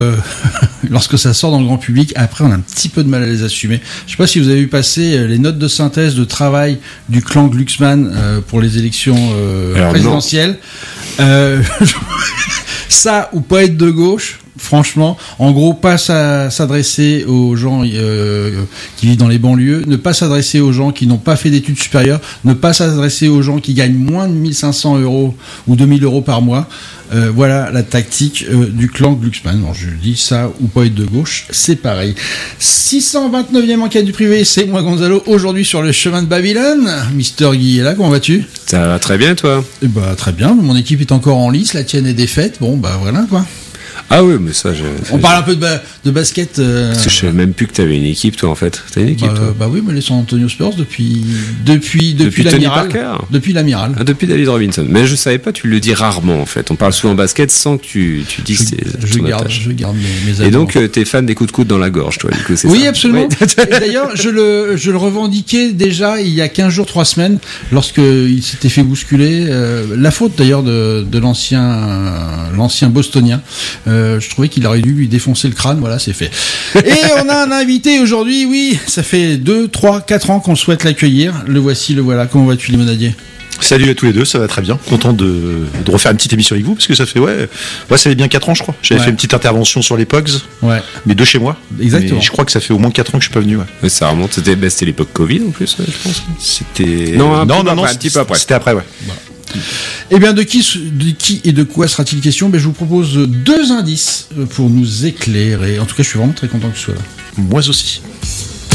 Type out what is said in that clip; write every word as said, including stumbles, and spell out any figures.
Euh, lorsque ça sort dans le grand public, après on a un petit peu de mal à les assumer. Je sais pas si vous avez vu passer les notes de synthèse de travail du clan Glucksmann euh, pour les élections euh, présidentielles. Euh, ça ou pas être de gauche, franchement, en gros, pas s'adresser aux gens euh, qui vivent dans les banlieues, ne pas s'adresser aux gens qui n'ont pas fait d'études supérieures, ne pas s'adresser aux gens qui gagnent moins de mille cinq cents euros ou deux mille euros par mois. Euh, voilà la tactique euh, du clan Glucksmann. Bon, je dis ça ou pas être de gauche, c'est pareil. six cent vingt-neuvième enquête du privé, c'est moi Gonzalo, aujourd'hui sur le chemin de Babylone. Mister Guy est là, comment vas-tu? Ça va très bien, toi? Eh bah, très bien, mon équipe est encore en lice, la tienne est défaite, bon bah voilà quoi. Ah oui, mais ça, je... On parle un peu de, ba- de basket. Euh... Parce que je savais même plus que t'avais une équipe, toi, en fait. T'as une équipe, bah, toi? Bah oui, mais les San Antonio Spurs depuis, depuis, depuis, depuis l'amiral. Tony Parker. Depuis l'amiral. Ah, depuis David Robinson. Mais je savais pas, tu le dis rarement, en fait. On parle souvent basket sans que tu, tu dises je, tes, je ton garde, attache. je garde mes, mes Et donc, euh, t'es fan des coups de coude dans la gorge, toi, du coup, c'est oui, ça? absolument. Oui, absolument. D'ailleurs, je le, je le revendiquais déjà il y a quinze jours, trois semaines, lorsqu'il s'était fait bousculer. Euh, la faute, d'ailleurs, de, de l'ancien, euh, l'ancien bostonien. Euh, je trouvais qu'il aurait dû lui défoncer le crâne, voilà, c'est fait. Et on a un invité aujourd'hui, oui, ça fait deux, trois, quatre ans qu'on souhaite l'accueillir. Le voici, le voilà. Comment vas-tu, Limonadier? Salut à tous les deux, ça va très bien. Content de, de refaire une petite émission avec vous, parce que ça fait, ouais, ouais ça fait bien quatre ans, je crois. J'avais ouais. fait une petite intervention sur les Pogs, ouais. mais de chez moi. Exactement. Mais je crois que ça fait au moins quatre ans que je suis pas venu, ouais. Mais ça remonte, c'était, bah, c'était l'époque Covid, en plus, je pense. C'était... Non, un non, petit non, peu non, après, un petit peu après. C'était après, ouais. Voilà. Eh bien, de qui, de qui et de quoi sera-t-il question? Ben, je vous propose deux indices pour nous éclairer. En tout cas, je suis vraiment très content que tu sois là. Moi aussi.